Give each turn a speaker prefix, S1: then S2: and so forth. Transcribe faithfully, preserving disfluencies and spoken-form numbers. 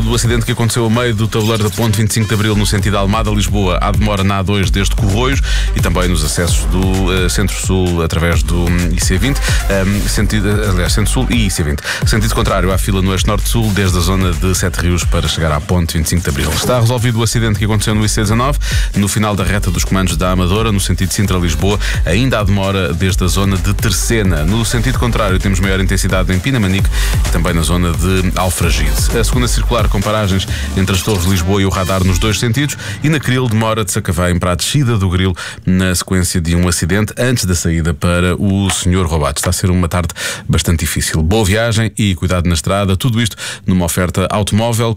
S1: do acidente que aconteceu a meio do tabuleiro da Ponte vinte e cinco de Abril no sentido Almada-Lisboa. Há demora na A dois desde Corroios e também nos acessos do uh, Centro-Sul através do um, I C vinte, um, sentido, aliás, Centro-Sul e I C vinte. Sentido contrário, há fila no eixo Norte-Sul desde a zona de Sete Rios para chegar à Ponte vinte e cinco de Abril. Está resolvido o acidente que aconteceu no I C dezanove, no final da reta dos comandos da Amadora, no sentido Sintra-Lisboa. Ainda há demora desde a zona de Terceira. No sentido contrário, temos maior intensidade em Pinamanique e também na zona de Alfragide. A segunda circular com paragens entre as Torres de Lisboa e o Radar nos dois sentidos, e na Cril demora de Sacavém para a descida do Grilo na sequência de um acidente antes da saída para o senhor Robato. Está a ser uma tarde bastante difícil. Boa viagem e cuidado na estrada. Tudo isto numa oferta automóvel.